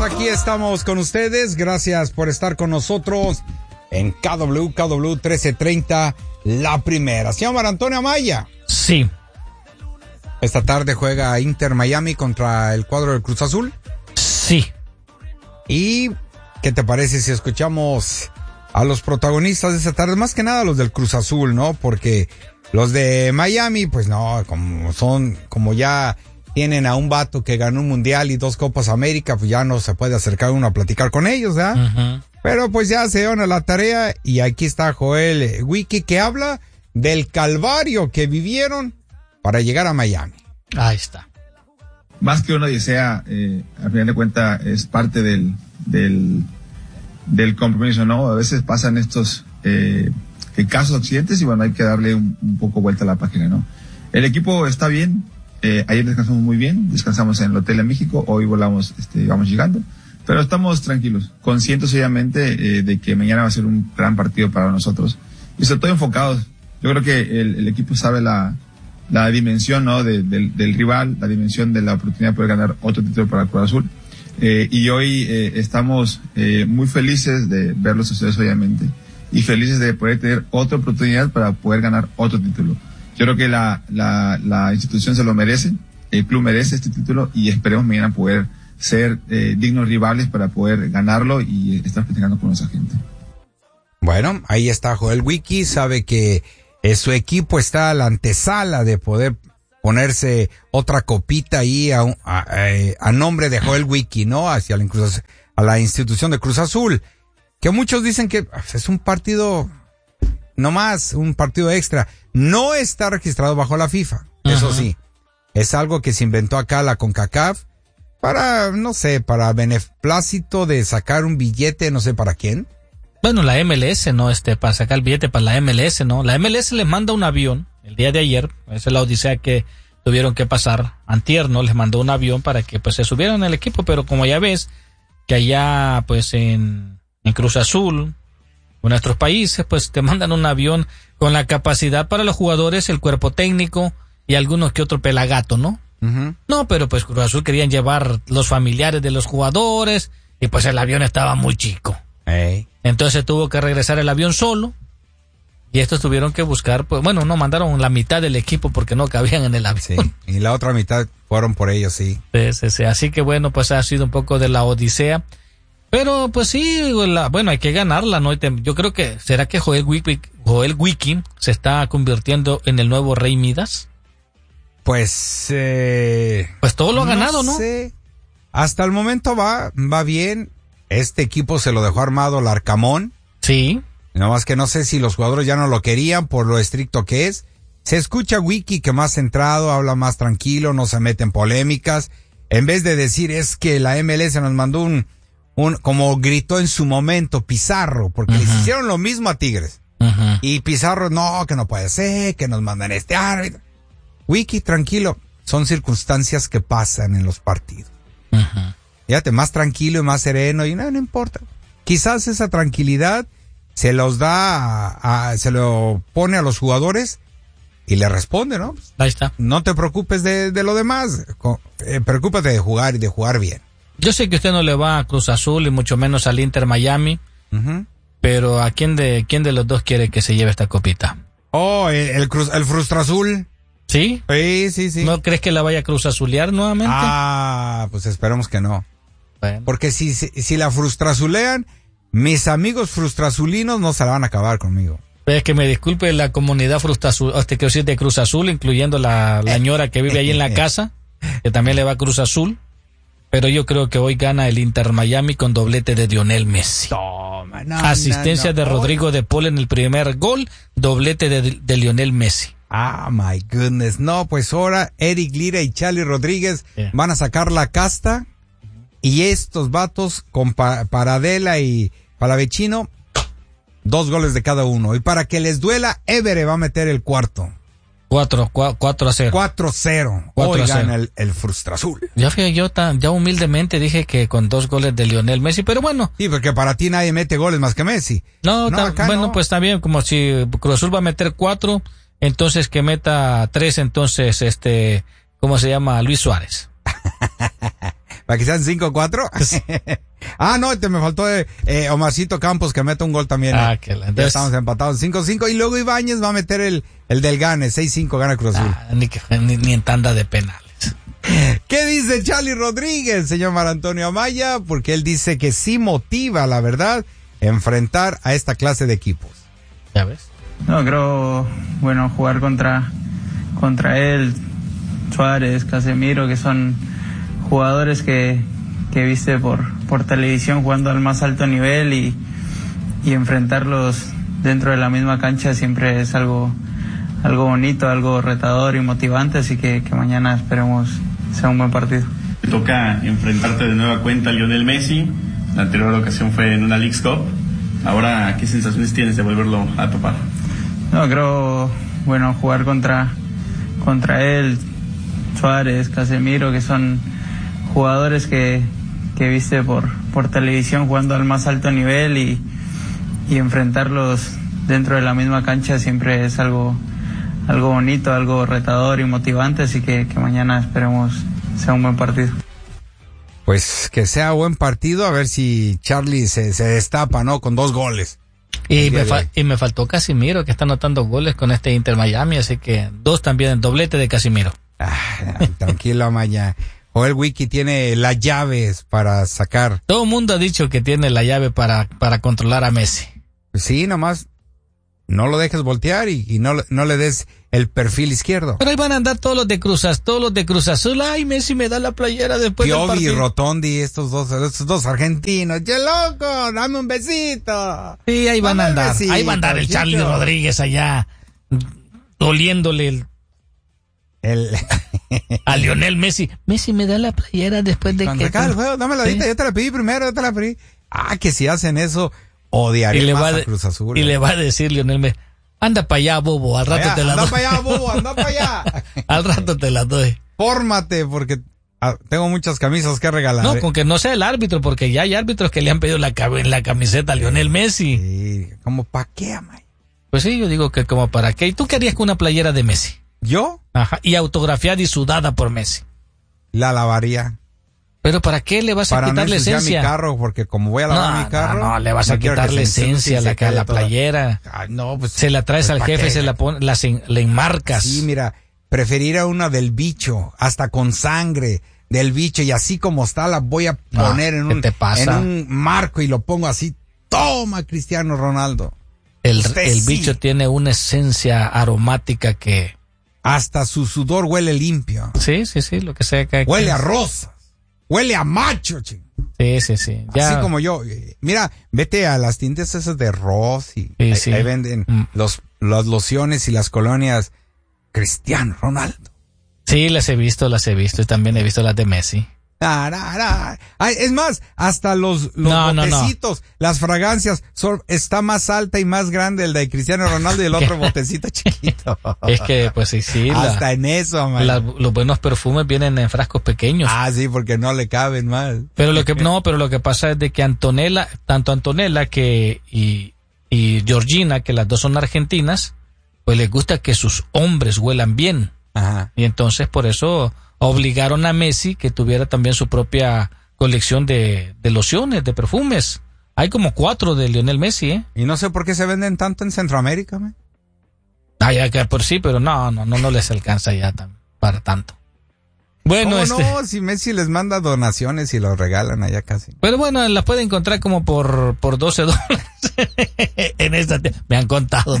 aquí estamos con ustedes. Gracias por estar con nosotros en KW 1330, la primera. Señor Mar Antonio Amaya. Sí. Esta tarde juega Inter Miami contra el cuadro del Cruz Azul. Sí. ¿Y qué te parece si escuchamos a los protagonistas de esta tarde? Más que nada los del Cruz Azul, ¿no? Porque los de Miami, pues no, como ya tienen a un vato que ganó un mundial y 2 Copas América, pues ya no se puede acercar uno a platicar con ellos, ¿verdad? Uh-huh. Pero pues ya se dieron a la tarea y aquí está Joel Wiki, que habla del calvario que vivieron para llegar a Miami. Ahí está. Más que una odisea, al final de cuentas es parte del compromiso, ¿no? A veces pasan estos casos accidentes y bueno, hay que darle un poco vuelta a la página, ¿no? El equipo está bien. Ayer descansamos muy bien, descansamos en el hotel en México, hoy vamos llegando, pero estamos tranquilos, conscientes obviamente de que mañana va a ser un gran partido para nosotros y sobre todo enfocados. Yo creo que el equipo sabe la dimensión, ¿no? del rival, la dimensión de la oportunidad de poder ganar otro título para el Cruz Azul, y hoy estamos muy felices de verlos a ustedes obviamente y felices de poder tener otra oportunidad para poder ganar otro título. Yo creo que la institución se lo merece, el club merece este título y esperemos mañana poder ser dignos rivales para poder ganarlo y estar platicando con nuestra gente. Bueno, ahí está Joel Wiki, sabe que su equipo está a la antesala de poder ponerse otra copita ahí a nombre de Joel Wiki, ¿no? Hacia a la institución de Cruz Azul, que muchos dicen que es un partido, no más, un partido extra. No está registrado bajo la FIFA, eso sí. Es algo que se inventó acá la CONCACAF para, no sé, para beneplácito de sacar un billete, no sé para quién. Bueno, la MLS, ¿no? Para sacar el billete para la MLS, ¿no? La MLS les manda un avión el día de ayer, esa es la odisea que tuvieron que pasar. Antier, ¿no? Les mandó un avión para que pues se subieran al equipo, pero como ya ves que allá pues en Cruz Azul, en nuestros países, pues te mandan un avión con la capacidad para los jugadores, el cuerpo técnico y algunos que otro pelagato, ¿no? Uh-huh. No, pero pues Cruz Azul querían llevar los familiares de los jugadores y pues el avión estaba muy chico. Hey. Entonces tuvo que regresar el avión solo y estos tuvieron que buscar, pues bueno, no mandaron la mitad del equipo porque no cabían en el avión. Sí, y la otra mitad fueron por ellos, sí. Sí. Así que bueno, pues ha sido un poco de la odisea. Pero pues sí, bueno, hay que ganarla, ¿no? Yo creo que, ¿será que Joel Wiki se está convirtiendo en el nuevo Rey Midas? Pues todo lo ha ganado, ¿no? Sé. Hasta el momento va bien. Este equipo se lo dejó armado el Arcamón. Sí. Nomás que no sé si los jugadores ya no lo querían por lo estricto que es. Se escucha Wiki que más centrado, habla más tranquilo, no se mete en polémicas. En vez de decir es que la MLS nos mandó como gritó en su momento Pizarro, porque les hicieron lo mismo a Tigres. Uh-huh. Y Pizarro, no, que no puede ser, que nos mandan este árbitro. Wiki, tranquilo, son circunstancias que pasan en los partidos. Uh-huh. Fíjate, más tranquilo y más sereno, y no importa. Quizás esa tranquilidad se los se lo pone a los jugadores y le responde, ¿no? Ahí está. No te preocupes de lo demás, preocúpate de jugar y de jugar bien. Yo sé que usted no le va a Cruz Azul y mucho menos al Inter Miami, uh-huh. Pero ¿a quién de los dos quiere que se lleve esta copita? Oh, el Frustra Azul. ¿Sí? Sí. ¿No crees que la vaya a Cruz Azulear nuevamente? Pues esperemos que no. Bueno. Porque si la frustrazulean, mis amigos frustrazulinos no se la van a acabar conmigo. Es que me disculpe la comunidad quiero decir de Cruz Azul, incluyendo la ñora que vive ahí en la casa, que también le va a Cruz Azul. Pero yo creo que hoy gana el Inter Miami con doblete de Lionel Messi. Toma, asistencia de Rodrigo de Paul en el primer gol, doblete de Lionel Messi. My goodness. No, pues ahora Eric Lira y Charlie Rodríguez van a sacar la casta y estos vatos con Paradela y Palavecino, 2 goles de cada uno. Y para que les duela, Évere va a meter el cuarto. 4-0. 4-0. Hoy gana el Frustra Azul. Ya fui yo ya humildemente dije que con 2 goles de Lionel Messi, pero bueno. Sí, porque para ti nadie mete goles más que Messi. Bueno, pues también como si Cruz Azul va a meter 4, entonces que meta 3, entonces ¿cómo se llama? Luis Suárez. para que sean 5-4. No, me faltó Omarcito Campos que mete un gol también. Ya estamos empatados 5-5 y luego Ibáñez va a meter el del gane, 6-5 gana Cruz Azul. Ni en tanda de penales. ¿Qué dice Charlie Rodríguez, señor Mar Antonio Amaya? Porque él dice que sí motiva, la verdad, enfrentar a esta clase de equipos. ¿Ya ves? No, creo, jugar contra él, Suárez, Casemiro, que son jugadores que viste por televisión jugando al más alto nivel y enfrentarlos dentro de la misma cancha siempre es algo bonito, algo retador y motivante, así que mañana esperemos sea un buen partido. Te toca enfrentarte de nueva cuenta a Lionel Messi. La anterior ocasión fue en una Leagues Cup. Ahora, ¿qué sensaciones tienes de volverlo a topar? No, creo, jugar contra él, Suárez, Casemiro, que son jugadores que viste por televisión jugando al más alto nivel y enfrentarlos dentro de la misma cancha siempre es algo bonito, algo retador y motivante, así que mañana esperemos sea un buen partido. Pues que sea buen partido, a ver si Charlie se destapa, ¿no? Con 2 goles. Y me faltó Casimiro, que está anotando goles con este Inter Miami, así que 2 también, doblete de Casimiro. Tranquilo, Amaya. Joel Wiki tiene las llaves para sacar. Todo el mundo ha dicho que tiene la llave para controlar a Messi. Sí, nomás no lo dejes voltear y no le des el perfil izquierdo. Pero ahí van a andar todos los de Cruz Azul. Ay, Messi me da la playera después del partido. Piovi y Rotondi, estos dos argentinos. ¡Qué loco! ¡Dame un besito! Sí, ahí van a andar. Ahí va a andar el Charlie Rodríguez allá, doliéndole a Lionel Messi. Messi me da la playera después de cuando acaba el juego, dame la dita, yo te la pedí primero, que si hacen eso, odiaría más a Cruz Azul. Y le va a decir Lionel Messi, anda para allá, bobo, al rato te la doy. Anda para allá, bobo, anda para allá. Al rato te la doy. Fórmate, porque tengo muchas camisas que regalar. No, con que no sea el árbitro, porque ya hay árbitros que le han pedido la camiseta a Lionel Messi. Sí, ¿como para qué, Amay? Pues sí, yo digo que como para qué. ¿Y tú qué harías con una playera de Messi? ¿Yo? Ajá, y autografiada y sudada por Messi. La lavaría. ¿Pero para qué le vas a quitar la esencia? Mi carro, porque como voy a lavar mi carro. No, le vas a quitar la esencia a la playera. No, pues. Se la traes al jefe, se la pones, le enmarcas. Sí, mira, preferiría una del bicho, hasta con sangre del bicho, y así como está la voy a poner en un marco y lo pongo así. Toma, Cristiano Ronaldo. El bicho tiene una esencia aromática que. Hasta su sudor huele limpio. Sí, lo que sea que. Huele a rosas. Huele a macho, ching. Sí. Ya. Así como yo. Mira, vete a las tiendas esas de Ross y ahí venden las lociones y las colonias Cristiano Ronaldo. Sí, las he visto y también he visto las de Messi. Ay, es más, hasta los botecitos, las fragancias, está más alta y más grande el de Cristiano Ronaldo y el otro botecito chiquito. Es que, pues sí. Hasta en eso, man. Los buenos perfumes vienen en frascos pequeños. Sí, porque no le caben más. Pero lo que pasa es de que tanto Antonella y Georgina, que las dos son argentinas, pues les gusta que sus hombres huelan bien. Ajá. Y entonces por eso obligaron a Messi que tuviera también su propia colección de lociones, de perfumes. Hay como 4 de Lionel Messi, ¿eh? Y no sé por qué se venden tanto en Centroamérica, man. Ya que por sí, pero no les alcanza ya para tanto. Bueno, no, si Messi les manda donaciones y los regalan allá casi. Pero bueno, las puede encontrar como por $12 en esta. Me han contado.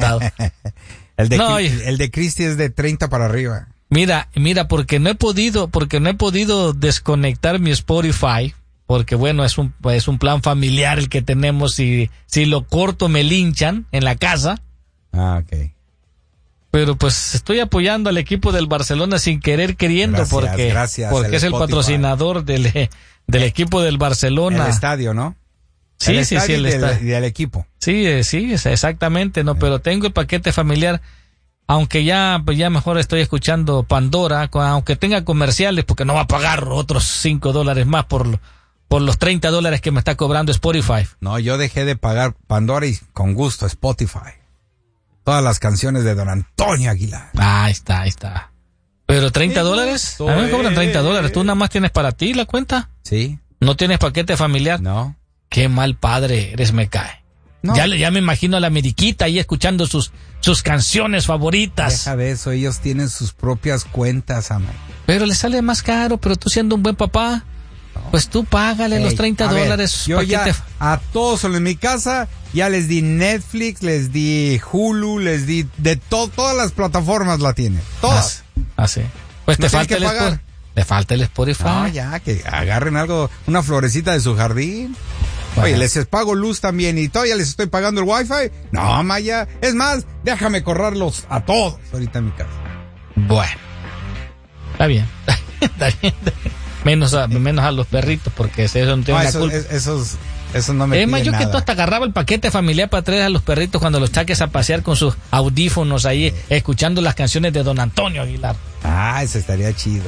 El de Cristi es de 30 para arriba. Mira, porque no he podido desconectar mi Spotify, porque bueno, es un plan familiar el que tenemos, y si lo corto me linchan en la casa. Ok. Pero pues estoy apoyando al equipo del Barcelona sin querer queriendo, gracias, porque es el patrocinador del equipo del Barcelona. El estadio, ¿no? Sí, el estadio. Y del equipo. Sí, exactamente, ¿no? Pero tengo el paquete familiar. Aunque ya mejor estoy escuchando Pandora, aunque tenga comerciales, porque no va a pagar otros $5 más por los $30 que me está cobrando Spotify. No, yo dejé de pagar Pandora y con gusto Spotify. Todas las canciones de Don Antonio Aguilar. Ahí está. Pero $30, a mí me cobran $30. ¿Tú nada más tienes para ti la cuenta? Sí. ¿No tienes paquete familiar? No. Qué mal padre eres, me cae. No. Ya me imagino a la Meriquita ahí escuchando sus canciones favoritas. Deja de eso, ellos tienen sus propias cuentas, amor. Pero le sale más caro, pero tú siendo un buen papá, pues tú págale los $30. Yo ya a todos en mi casa ya les di Netflix, les di Hulu, les di de todas las plataformas la tienen. Todas. Sí. Pues no te falta el pagar. Le falta el Spotify. No, ya, que agarren algo, una florecita de su jardín. Bueno. Oye, les pago luz también y todavía les estoy pagando el wifi. No, Maya, es más, déjame correrlos a todos ahorita en mi casa. Bueno, está bien. Menos a los perritos, porque eso no tiene la culpa. Eso no me Es más, yo nada. que tú hasta agarraba el paquete familiar para traer a los perritos cuando los saques a pasear con sus audífonos ahí, escuchando las canciones de Don Antonio Aguilar. Eso estaría chido.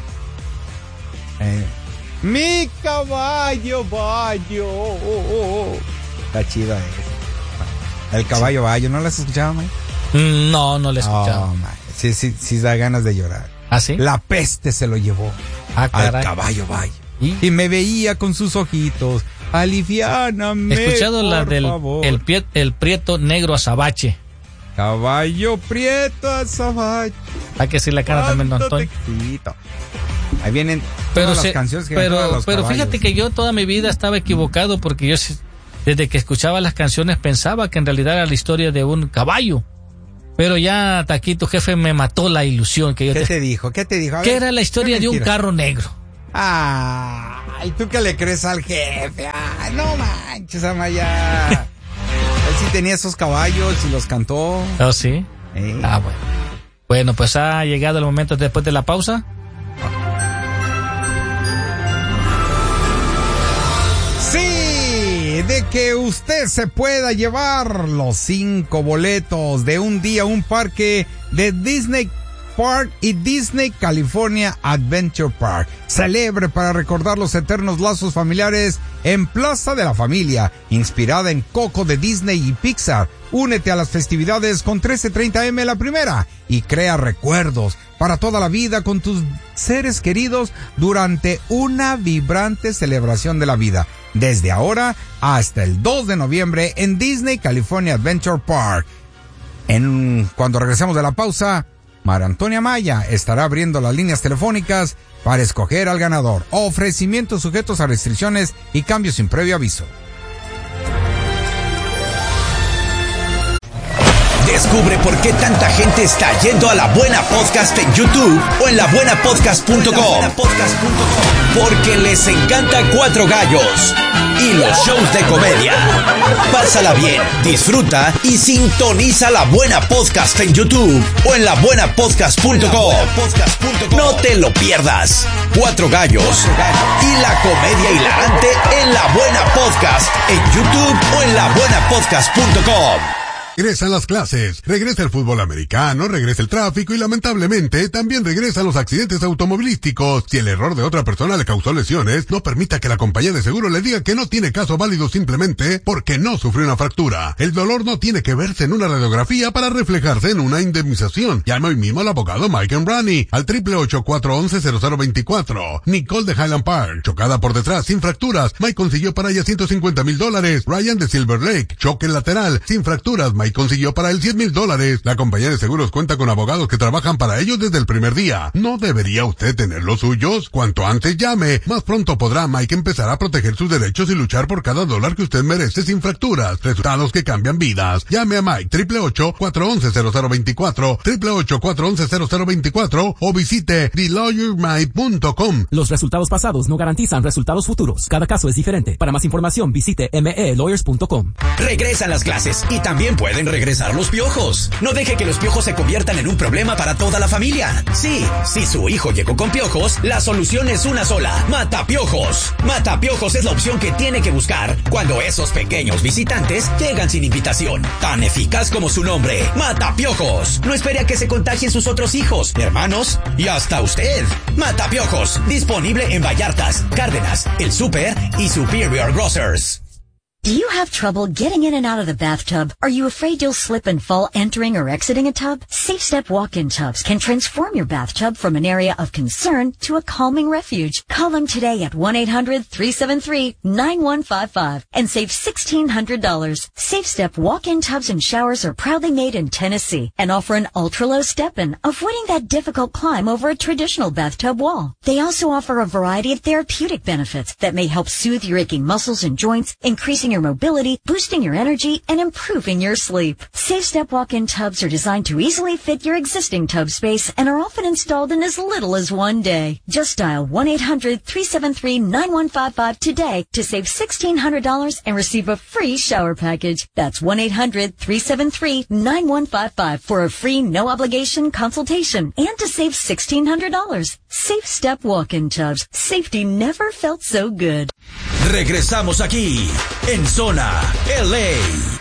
Mi caballo bayo. Está chido eso. El caballo bayo, ¿no lo has escuchado, man? No lo he escuchado. Man. Sí da ganas de llorar. ¿Ah, sí? La peste se lo llevó al caballo bayo. Y me veía con sus ojitos. Aliviáname. He escuchado la del el prieto negro azabache. Caballo prieto azabache. Que sí la cara también, Don Antonio. Ahí vienen todas las canciones que pero fíjate que yo toda mi vida estaba equivocado, porque yo desde que escuchaba las canciones pensaba que en realidad era la historia de un caballo. Pero ya hasta aquí tu jefe me mató la ilusión que yo ¿Qué te dijo? A que ver, era la historia de un carro negro. ¿Y tú qué le crees al jefe? No manches, Amaya. Él sí tenía esos caballos y los cantó. ¿Oh, sí? Bueno. Bueno, pues ha llegado el momento después de la pausa. Sí, de que usted se pueda llevar los 5 boletos de un día a un parque de Disney Park y Disney California Adventure Park. Celebre para recordar los eternos lazos familiares en Plaza de la Familia, inspirada en Coco de Disney y Pixar. Únete a las festividades con 13:30 la primera y crea recuerdos para toda la vida con tus seres queridos durante una vibrante celebración de la vida. Desde ahora hasta el 2 de noviembre en Disney California Adventure Park. Cuando regresemos de la pausa, María Antonia Maya estará abriendo las líneas telefónicas para escoger al ganador. Ofrecimientos sujetos a restricciones y cambios sin previo aviso. Descubre por qué tanta gente está yendo a La Buena Podcast en YouTube o en labuenapodcast.com. Porque les encanta Cuatro Gallos y los shows de comedia. Pásala bien, disfruta y sintoniza La Buena Podcast en YouTube o en labuenapodcast.com. No te lo pierdas. Cuatro Gallos y la comedia hilarante en La Buena Podcast en YouTube o en labuenapodcast.com. Regresan las clases, regresa el fútbol americano, regresa el tráfico y lamentablemente también regresan los accidentes automovilísticos. Si el error de otra persona le causó lesiones, no permita que la compañía de seguro le diga que no tiene caso válido simplemente porque no sufrió una fractura. El dolor no tiene que verse en una radiografía para reflejarse en una indemnización. Llame hoy mismo al abogado Mike Embrani al 888-411-0024. Nicole de Highland Park, chocada por detrás sin fracturas, Mike consiguió para ella $150,000. Ryan de Silver Lake, choque lateral sin fracturas, Mike consiguió para él $100,000. La compañía de seguros cuenta con abogados que trabajan para ellos desde el primer día. ¿No debería usted tener los suyos? Cuanto antes llame, más pronto podrá Mike empezar a proteger sus derechos y luchar por cada dólar que usted merece sin fracturas. Resultados que cambian vidas. Llame a Mike 888-411-0024, 888-411-0024 o visite TheLawyerMike.com. Los resultados pasados no garantizan resultados futuros. Cada caso es diferente. Para más información visite melawyers.com. Regresan las clases y también pueden regresar los piojos. No deje que los piojos se conviertan en un problema para toda la familia. Sí, si su hijo llegó con piojos, la solución es una sola: Matapiojos. Matapiojos es la opción que tiene que buscar cuando esos pequeños visitantes llegan sin invitación. Tan eficaz como su nombre, Matapiojos. No espere a que se contagien sus otros hijos, hermanos y hasta usted. Matapiojos, disponible en Vallartas, Cárdenas, El Súper y Superior Grocers. Do you have trouble getting in and out of the bathtub? Are you afraid you'll slip and fall entering or exiting a tub? Safe Step walk-in tubs can transform your bathtub from an area of concern to a calming refuge. Call them today at 1-800-373-9155 and save $1,600. Safe Step walk-in tubs and showers are proudly made in Tennessee and offer an ultra-low step-in, avoiding that difficult climb over a traditional bathtub wall. They also offer a variety of therapeutic benefits that may help soothe your aching muscles and joints, increasing your mobility, boosting your energy, and improving your sleep. Safe Step walk-in tubs are designed to easily fit your existing tub space and are often installed in as little as one day. Just dial 1-800-373-9155 today to save $1,600 and receive a free shower package. That's 1-800-373-9155 for a free no-obligation consultation and to save $1,600. Safe Step walk-in tubs. Safety never felt so good. Regresamos aquí en Zona LA.